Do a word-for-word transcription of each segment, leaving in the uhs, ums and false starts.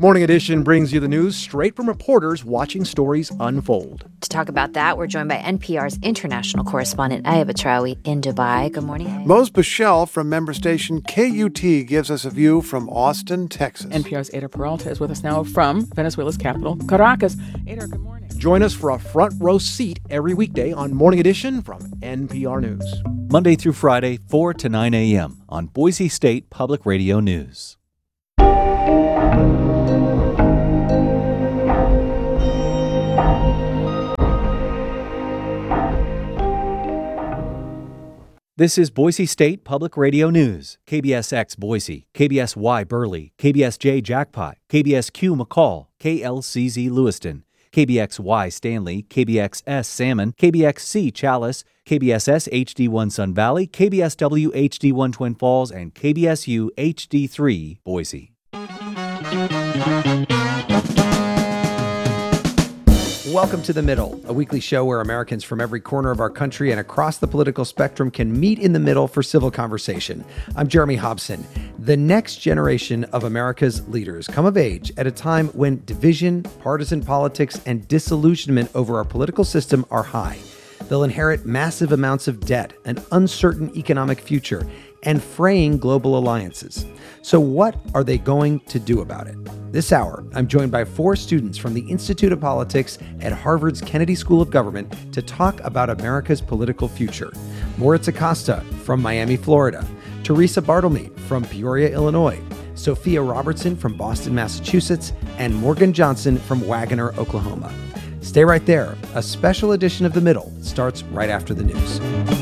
Morning Edition brings you the news straight from reporters watching stories unfold. To talk about that, we're joined by N P R's international correspondent, Ayaba Traoui, in Dubai. Good morning, Ayaba. Mose Bichelle from member station K U T gives us a view from Austin, Texas. N P R's Ada Peralta is with us now from Venezuela's capital, Caracas. Ada, good morning. Join us for a front row seat every weekday on Morning Edition from N P R News. Monday through Friday, four to nine a.m. on Boise State Public Radio News. This is Boise State Public Radio News, K B S X Boise, K B S Y Burley, K B S J Jackpot, K B S Q McCall, K L C Z Lewiston, K B X Y Stanley, K B X S Salmon, K B X C Chalice, K B S S H D one Sun Valley, K B S W H D one Twin Falls, and K B S U H D three Boise. Welcome to The Middle, a weekly show where Americans from every corner of our country and across the political spectrum can meet in the middle for civil conversation. I'm Jeremy Hobson. The next generation of America's leaders come of age at a time when division, partisan politics, and disillusionment over our political system are high. They'll inherit massive amounts of debt, an uncertain economic future, and fraying global alliances. So what are they going to do about it? This hour, I'm joined by four students from the Institute of Politics at Harvard's Kennedy School of Government to talk about America's political future. Moritz Acosta from Miami, Florida. Teresa Bartlemy from Peoria, Illinois. Sophia Robertson from Boston, Massachusetts. And Morgan Johnson from Wagoner, Oklahoma. Stay right there. A special edition of The Middle starts right after the news.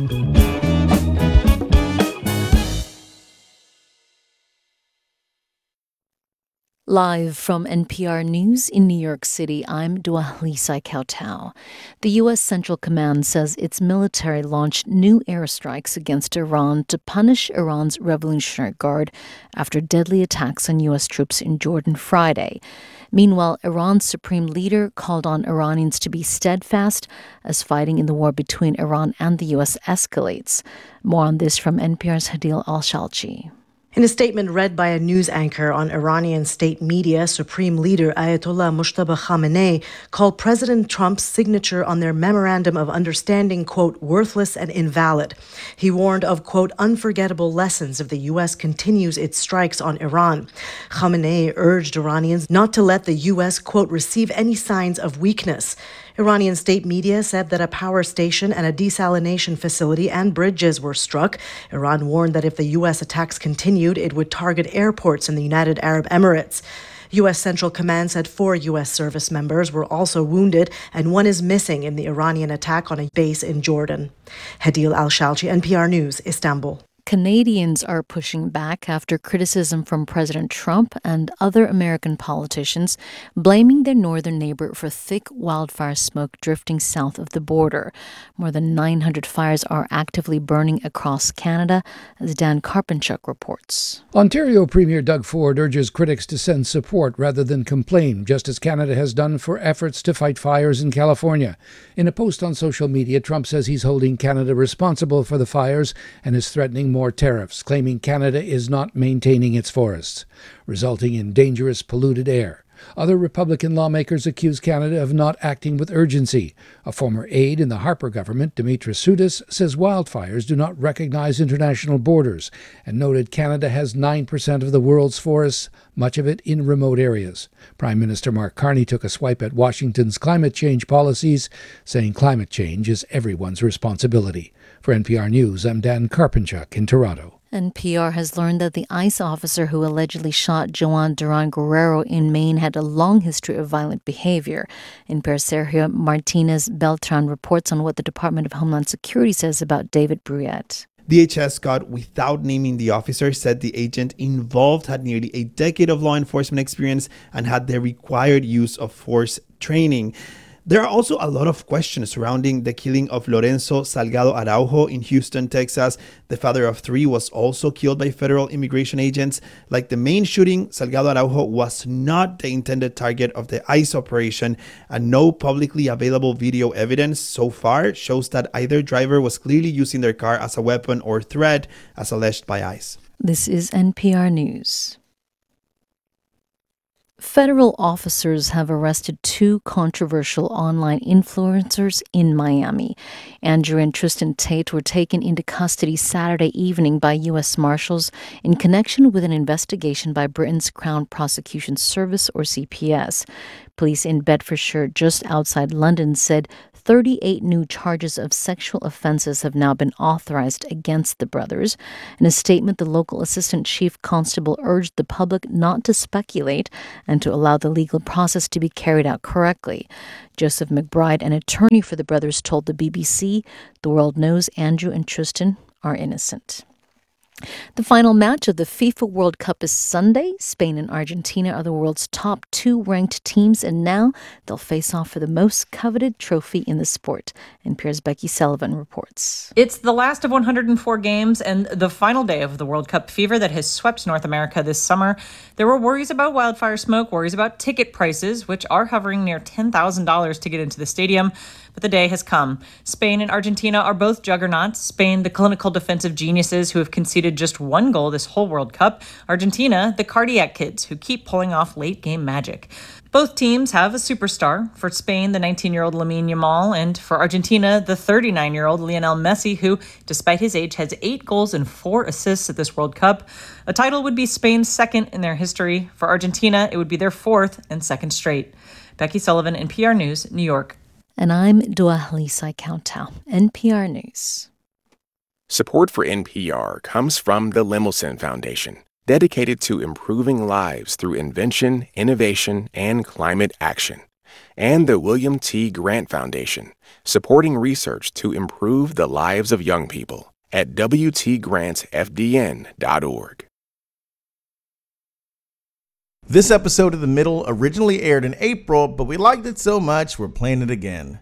Live from N P R News in New York City, I'm Dua-Lisa Kautau. The U S Central Command says its military launched new airstrikes against Iran to punish Iran's Revolutionary Guard after deadly attacks on U S troops in Jordan Friday. Meanwhile, Iran's supreme leader called on Iranians to be steadfast as fighting in the war between Iran and the U S escalates. More on this from N P R's Hadil Al-Shalchi. In a statement read by a news anchor on Iranian state media, Supreme Leader Ayatollah Mojtaba Khamenei called President Trump's signature on their memorandum of understanding, quote, worthless and invalid. He warned of, quote, unforgettable lessons if the U S continues its strikes on Iran. Khamenei urged Iranians not to let the U S, quote, receive any signs of weakness. Iranian state media said that a power station and a desalination facility and bridges were struck. Iran warned that if the U S attacks continued, it would target airports in the United Arab Emirates. U S Central Command said four U S service members were also wounded, and one is missing in the Iranian attack on a base in Jordan. Hadil Al-Shalchi, N P R News, Istanbul. Canadians are pushing back after criticism from President Trump and other American politicians blaming their northern neighbor for thick wildfire smoke drifting south of the border. More than nine hundred fires are actively burning across Canada, as Dan Karpenchuk reports. Ontario Premier Doug Ford urges critics to send support rather than complain, just as Canada has done for efforts to fight fires in California. In a post on social media, Trump says he's holding Canada responsible for the fires and is threatening more more tariffs, claiming Canada is not maintaining its forests, resulting in dangerous polluted air. Other Republican lawmakers accuse Canada of not acting with urgency. A former aide in the Harper government, Dimitris Soudis, says wildfires do not recognize international borders and noted Canada has nine percent of the world's forests, much of it in remote areas. Prime Minister Mark Carney took a swipe at Washington's climate change policies, saying climate change is everyone's responsibility. For N P R News, I'm Dan Karpenchuk in Toronto. N P R has learned that the ICE officer who allegedly shot Joan Duran Guerrero in Maine had a long history of violent behavior. N P R's Sergio Martinez Beltran reports on what the Department of Homeland Security says about David Bruyette. D H S Scott, without naming the officer, said the agent involved had nearly a decade of law enforcement experience and had the required use of force training. There are also a lot of questions surrounding the killing of Lorenzo Salgado Araujo in Houston, Texas. The father of three was also killed by federal immigration agents. Like the main shooting, Salgado Araujo was not the intended target of the ICE operation, and no publicly available video evidence so far shows that either driver was clearly using their car as a weapon or threat, as alleged by ICE. This is N P R News. Federal officers have arrested two controversial online influencers in Miami. Andrew and Tristan Tate were taken into custody Saturday evening by U S Marshals in connection with an investigation by Britain's Crown Prosecution Service, or C P S. Police in Bedfordshire, just outside London, said thirty-eight new charges of sexual offenses have now been authorized against the brothers. In a statement, the local assistant chief constable urged the public not to speculate and to allow the legal process to be carried out correctly. Joseph McBride, an attorney for the brothers, told the B B C the world knows Andrew and Tristan are innocent. The final match of the FIFA World Cup is Sunday. Spain and Argentina are the world's top two ranked teams, and now they'll face off for the most coveted trophy in the sport. N P R's Becky Sullivan reports. It's the last of one hundred four games and the final day of the World Cup fever that has swept North America this summer. There were worries about wildfire smoke, worries about ticket prices, which are hovering near ten thousand dollars to get into the stadium. But the day has come. Spain and Argentina are both juggernauts. Spain, the clinical defensive geniuses who have conceded just one goal this whole World Cup. Argentina, the cardiac kids who keep pulling off late-game magic. Both teams have a superstar. For Spain, the nineteen-year-old Lamine Yamal, and for Argentina, the thirty-nine-year-old Lionel Messi, who, despite his age, has eight goals and four assists at this World Cup. A title would be Spain's second in their history. For Argentina, it would be their fourth and second straight. Becky Sullivan, N P R News, New York. And I'm Duahlisai Kautal, N P R News. Support for N P R comes from the Lemelson Foundation, dedicated to improving lives through invention, innovation, and climate action. And the William T. Grant Foundation, supporting research to improve the lives of young people at w t grants f d n dot org. This episode of The Middle originally aired in April, but we liked it so much, we're playing it again.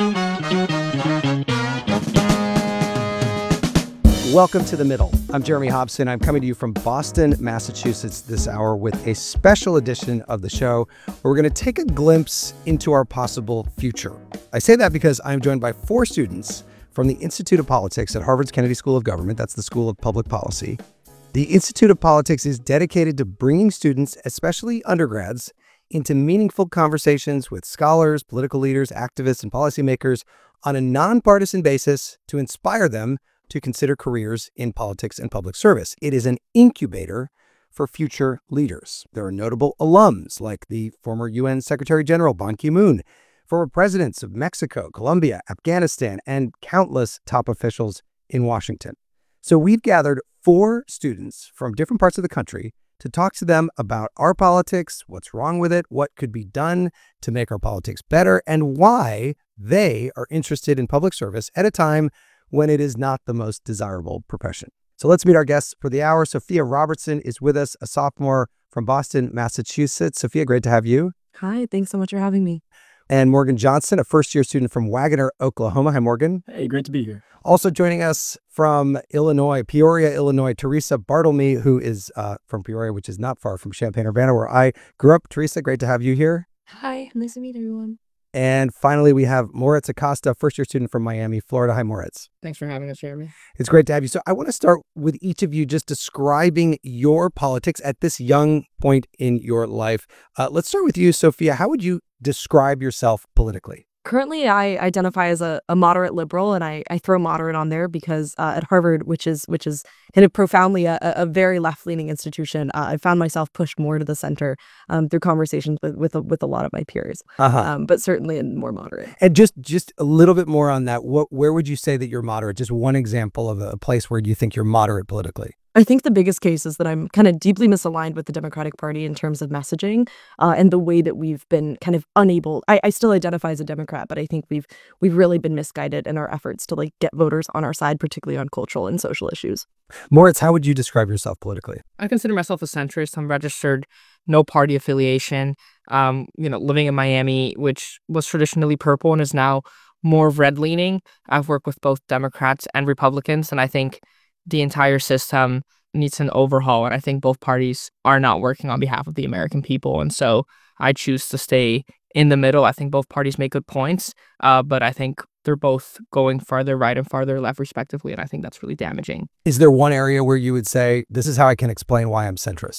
Welcome to The Middle. I'm Jeremy Hobson. I'm coming to you from Boston, Massachusetts this hour with a special edition of the show where we're going to take a glimpse into our possible future. I say that because I'm joined by four students from the Institute of Politics at Harvard's Kennedy School of Government. That's the School of Public Policy. The Institute of Politics is dedicated to bringing students, especially undergrads, into meaningful conversations with scholars, political leaders, activists, and policymakers on a nonpartisan basis to inspire them to consider careers in politics and public service. It is an incubator for future leaders. There are notable alums like the former U N Secretary General Ban Ki-moon, former presidents of Mexico, Colombia, Afghanistan, and countless top officials in Washington. So we've gathered four students from different parts of the country to talk to them about our politics, what's wrong with it, what could be done to make our politics better, and why they are interested in public service at a time when it is not the most desirable profession. So let's meet our guests for the hour. Sophia Robertson is with us, a sophomore from Boston, Massachusetts. Sophia, great to have you. Hi, thanks so much for having me. And Morgan Johnson, a first-year student from Wagoner, Oklahoma. Hi, Morgan. Hey, great to be here. Also joining us from Illinois, Peoria, Illinois, Teresa Bartlemy, who is uh, from Peoria, which is not far from Champaign-Urbana, where I grew up. Teresa, great to have you here. Hi, nice to meet everyone. And finally, we have Moritz Acosta, first-year student from Miami, Florida. Hi, Moritz. Thanks for having us, Jeremy. It's great to have you. So I want to start with each of you just describing your politics at this young point in your life. Uh, let's start with you, Sophia. How would you describe yourself politically? Currently, I identify as a, a moderate liberal, and I, I throw moderate on there because uh, at Harvard, which is which is kind of profoundly a, a very left-leaning institution, uh, I found myself pushed more to the center um, through conversations with with a, with a lot of my peers, uh-huh. um, but certainly more moderate. And just just a little bit more on that. What where would you say that you're moderate? Just one example of a place where you think you're moderate politically. I think the biggest case is that I'm kind of deeply misaligned with the Democratic Party in terms of messaging uh, and the way that we've been kind of unable. I, I still identify as a Democrat, but I think we've we've really been misguided in our efforts to like get voters on our side, particularly on cultural and social issues. Moritz, how would you describe yourself politically? I consider myself a centrist. I'm registered, no party affiliation. Um, you know, living in Miami, which was traditionally purple and is now more red leaning. I've worked with both Democrats and Republicans, and I think the entire system needs an overhaul, and I think both parties are not working on behalf of the American people, and so I choose to stay in the middle. I think both parties make good points, uh, but I think they're both going farther right and farther left, respectively, and I think that's really damaging. Is there one area where you would say, this is how I can explain why I'm centrist?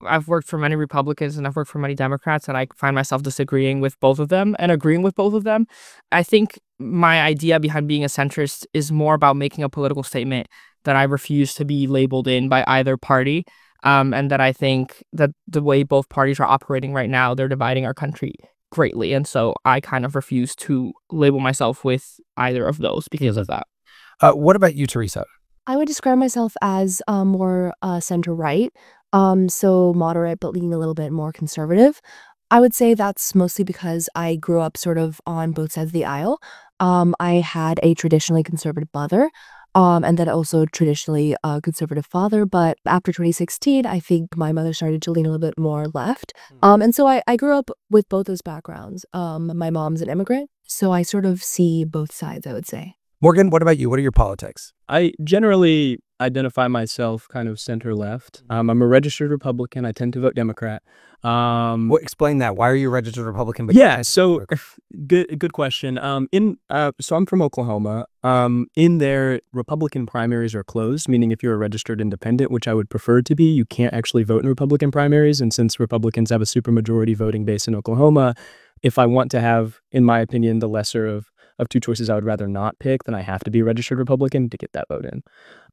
I've worked for many Republicans and I've worked for many Democrats, and I find myself disagreeing with both of them and agreeing with both of them. I think my idea behind being a centrist is more about making a political statement that I refuse to be labeled in by either party, um, and that I think that the way both parties are operating right now, they're dividing our country greatly. And so I kind of refuse to label myself with either of those because of that. Uh, what about you, Teresa? I would describe myself as uh, more uh, center right, um, so moderate but leaning a little bit more conservative. I would say that's mostly because I grew up sort of on both sides of the aisle. Um, I had a traditionally conservative mother, um, and then also traditionally a conservative father. But after twenty sixteen, I think my mother started to lean a little bit more left. Um, and so I, I grew up with both those backgrounds. Um, my mom's an immigrant, so I sort of see both sides, I would say. Morgan, what about you? What are your politics? I generally identify myself kind of center left. Um, I'm a registered Republican. I tend to vote Democrat. Um, well, explain that. Why are you a registered Republican? But yeah, so good good question. Um, in uh, so I'm from Oklahoma. Um, in there, Republican primaries are closed, meaning if you're a registered independent, which I would prefer to be, you can't actually vote in Republican primaries. And since Republicans have a supermajority voting base in Oklahoma, if I want to have, in my opinion, the lesser of of two choices I would rather not pick, then I have to be a registered Republican to get that vote in.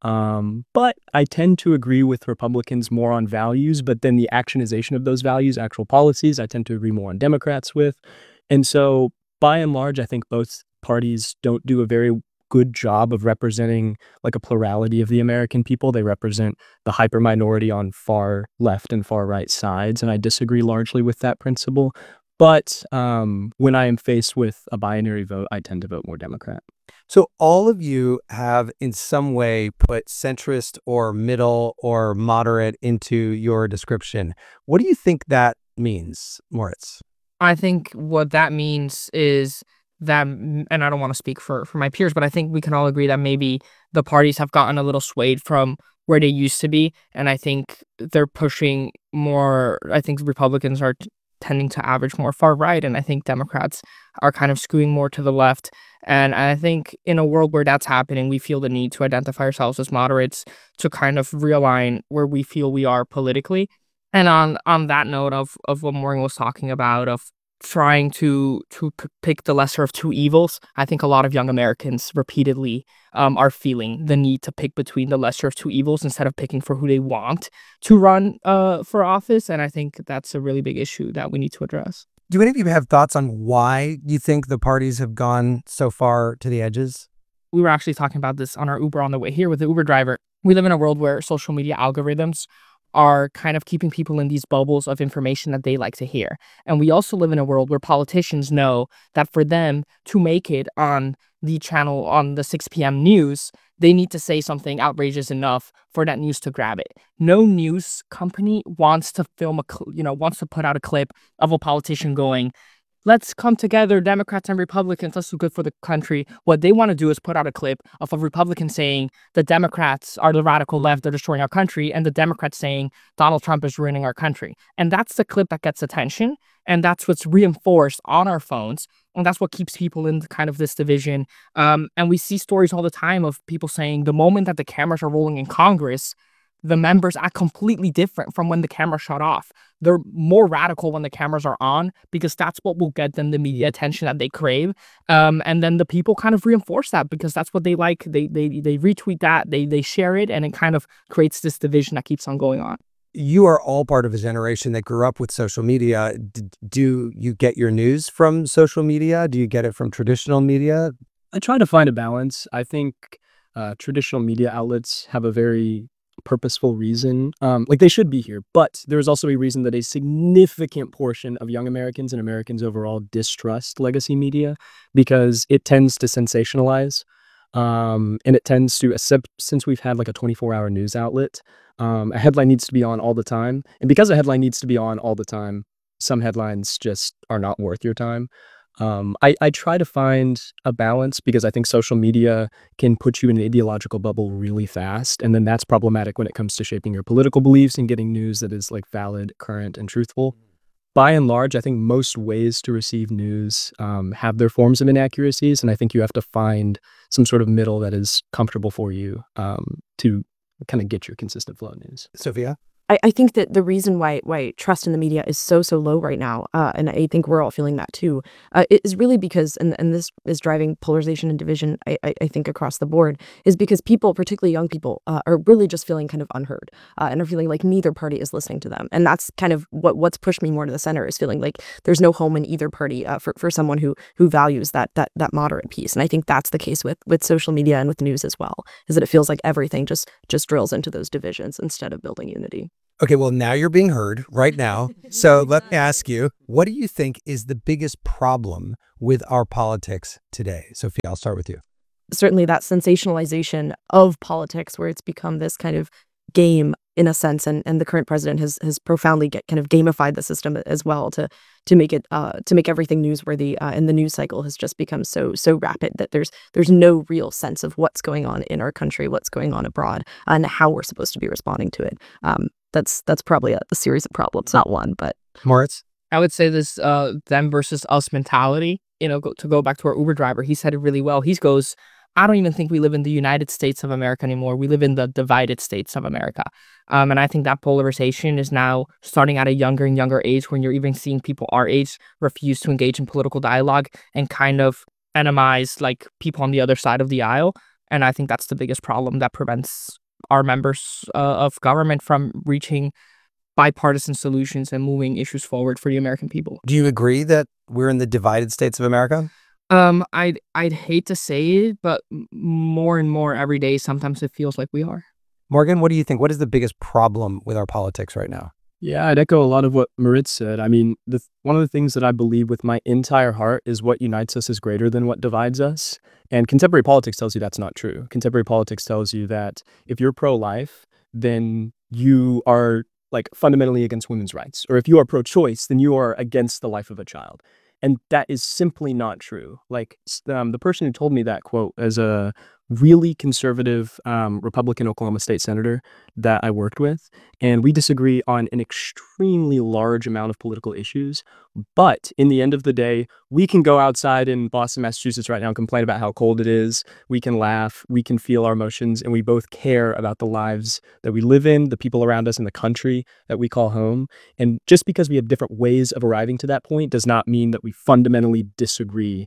Um, but I tend to agree with Republicans more on values, but then the actionization of those values, actual policies, I tend to agree more on Democrats with. And so by and large, I think both parties don't do a very good job of representing like a plurality of the American people. They represent the hyper minority on far left and far right sides, and I disagree largely with that principle. But um, when I am faced with a binary vote, I tend to vote more Democrat. So all of you have in some way put centrist or middle or moderate into your description. What do you think that means, Moritz? I think what that means is that, and I don't want to speak for, for my peers, but I think we can all agree that maybe the parties have gotten a little swayed from where they used to be. And I think they're pushing more, I think Republicans are tending to average more far right, and I think Democrats are kind of skewing more to the left. And I think in a world where that's happening, we feel the need to identify ourselves as moderates to kind of realign where we feel we are politically. And on on that note of of what Morgan was talking about, of trying to to p- pick the lesser of two evils, I think a lot of young Americans repeatedly um, are feeling the need to pick between the lesser of two evils instead of picking for who they want to run uh, for office. And I think that's a really big issue that we need to address. Do any of you have thoughts on why you think the parties have gone so far to the edges? We were actually talking about this on our Uber on the way here with the Uber driver. We live in a world where social media algorithms are kind of keeping people in these bubbles of information that they like to hear. And we also live in a world where politicians know that for them to make it on the channel on the six p.m. news, they need to say something outrageous enough for that news to grab it. No news company wants to film a, cl- you know, wants to put out a clip of a politician going, let's come together, Democrats and Republicans, let's do good for the country. What they want to do is put out a clip of a Republican saying the Democrats are the radical left, they're destroying our country, and the Democrats saying Donald Trump is ruining our country. And that's the clip that gets attention, and that's what's reinforced on our phones, and that's what keeps people in kind of this division. Um, and we see stories all the time of people saying the moment that the cameras are rolling in Congress, the members act completely different from when the camera shut off. They're more radical when the cameras are on because that's what will get them the media attention that they crave. Um, and then the people kind of reinforce that because that's what they like. They they they retweet that, they they share it, and it kind of creates this division that keeps on going on. You are all part of a generation that grew up with social media. D- do you get your news from social media? Do you get it from traditional media? I try to find a balance. I think uh, traditional media outlets have a very purposeful reason, um, like they should be here, but there is also a reason that a significant portion of young Americans and Americans overall distrust legacy media because it tends to sensationalize, um, and it tends to, since we've had like a twenty-four hour news outlet, um, a headline needs to be on all the time, and because a headline needs to be on all the time, some headlines just are not worth your time. Um, I, I try to find a balance because I think social media can put you in an ideological bubble really fast. And then that's problematic when it comes to shaping your political beliefs and getting news that is like valid, current, and truthful. By and large, I think most ways to receive news um, have their forms of inaccuracies. And I think you have to find some sort of middle that is comfortable for you um, to kind of get your consistent flow of news. Sophia? I, I think that the reason why why trust in the media is so so low right now, uh, and I think we're all feeling that too, uh, is really because, and, and this is driving polarization and division, I, I, I think across the board, is because people, particularly young people, uh, are really just feeling kind of unheard, uh, and are feeling like neither party is listening to them. And that's kind of what what's pushed me more to the center, is feeling like there's no home in either party uh, for, for someone who who values that that that moderate piece. And I think that's the case with with social media and with news as well, is that it feels like everything just just drills into those divisions instead of building unity. Okay, well, now you're being heard right now. So let me ask you, what do you think is the biggest problem with our politics today? Sophia, I'll start with you. Certainly that sensationalization of politics, where it's become this kind of game in a sense, and, and the current president has has profoundly get, kind of gamified the system as well to to make it uh, to make everything newsworthy, uh, and the news cycle has just become so so rapid that there's there's no real sense of what's going on in our country, what's going on abroad, and how we're supposed to be responding to it. Um, that's that's probably a, a series of problems, not one, but Moritz? I would say this uh, them versus us mentality. You know, go, to go back to our Uber driver, he said it really well. He goes, I don't even think we live in the United States of America anymore. We live in the divided states of America. Um, and I think that polarization is now starting at a younger and younger age, when you're even seeing people our age refuse to engage in political dialogue and kind of enemize like people on the other side of the aisle. And I think that's the biggest problem that prevents our members uh, of government from reaching bipartisan solutions and moving issues forward for the American people. Do you agree that we're in the divided states of America? Um, I'd I'd hate to say it, but more and more every day, sometimes it feels like we are. Morgan, what do you think? What is the biggest problem with our politics right now? Yeah, I'd echo a lot of what Moritz said. I mean, the one of the things that I believe with my entire heart is what unites us is greater than what divides us. And contemporary politics tells you that's not true. Contemporary politics tells you that if you're pro-life, then you are like fundamentally against women's rights. Or if you are pro-choice, then you are against the life of a child. And that is simply not true. Like um, the person who told me that quote as a really conservative um, Republican Oklahoma State senator that I worked with, and we disagree on an extremely large amount of political issues. But in the end of the day, we can go outside in Boston, Massachusetts right now and complain about how cold it is. We can laugh, we can feel our emotions, and we both care about the lives that we live in, the people around us in the country that we call home. And just because we have different ways of arriving to that point does not mean that we fundamentally disagree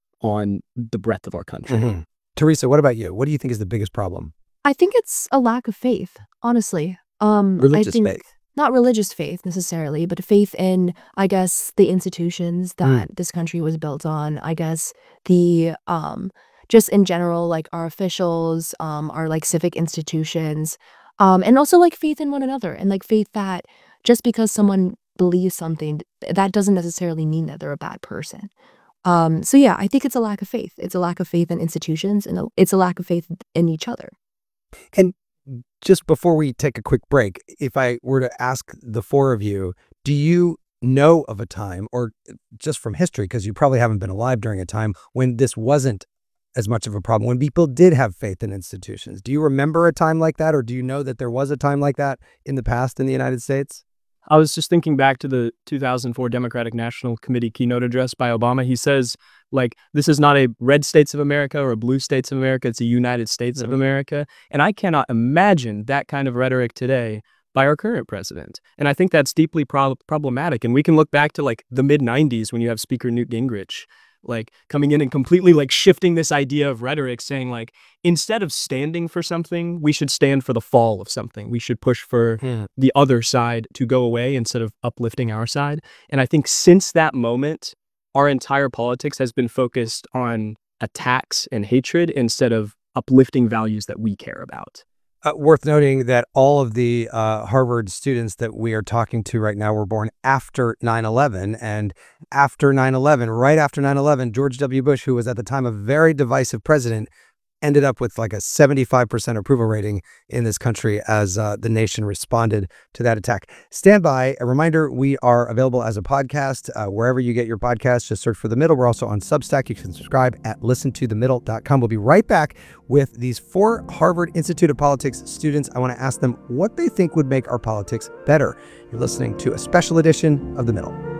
on the breadth of our country. Mm-hmm. Teresa, what about you? What do you think is the biggest problem? I think it's a lack of faith, honestly. Um, Religious I think, faith. Not religious faith necessarily, but faith in, I guess, the institutions that Mm. this country was built on. I guess the, um, just in general, like our officials, um, our like civic institutions, um, and also like faith in one another, and like faith that just because someone believes something, that doesn't necessarily mean that they're a bad person. Um, so yeah, I think it's a lack of faith. It's a lack of faith in institutions, and a, it's a lack of faith in each other. And just before we take a quick break, if I were to ask the four of you, do you know of a time, or just from history, because you probably haven't been alive during a time when this wasn't as much of a problem, when people did have faith in institutions? Do you remember a time like that, or do you know that there was a time like that in the past in the United States? I was just thinking back to the two thousand four Democratic National Committee keynote address by Obama. He says, like, this is not a red states of America or a blue states of America. It's a United States of America. And I cannot imagine that kind of rhetoric today by our current president. And I think that's deeply pro- problematic. And we can look back to like the mid nineties when you have Speaker Newt Gingrich like coming in and completely like shifting this idea of rhetoric, saying like, instead of standing for something, we should stand for the fall of something. We should push for Yeah. the other side to go away instead of uplifting our side. And I think since that moment, our entire politics has been focused on attacks and hatred instead of uplifting values that we care about. Uh, worth noting that all of the uh, Harvard students that we are talking to right now were born after nine eleven. And after nine eleven, right after nine eleven, George W. Bush, who was at the time a very divisive president, ended up with like a seventy-five percent approval rating in this country as uh, the nation responded to that attack. Stand by. A reminder, we are available as a podcast uh, wherever you get your podcasts. Just search for The Middle. We're also on Substack. You can subscribe at listen to the middle dot com. We'll be right back with these four Harvard Institute of Politics students. I want to ask them what they think would make our politics better. You're listening to a special edition of The Middle.